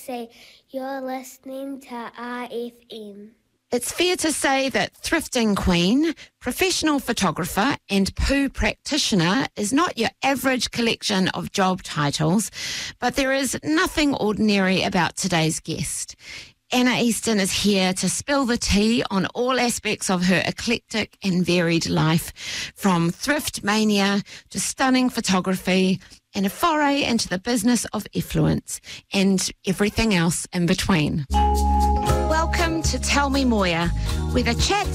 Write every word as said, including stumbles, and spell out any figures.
C. You're listening to R F M. It's fair to say that thrifting queen, professional photographer and poo practitioner is not your average collection of job titles, but there is nothing ordinary about today's guest. Anna Easton is here to spill the tea on all aspects of her eclectic and varied life, from thrift mania to stunning photography and a foray into the business of effluence and everything else in between. Welcome to Tell Me Moya, where the chat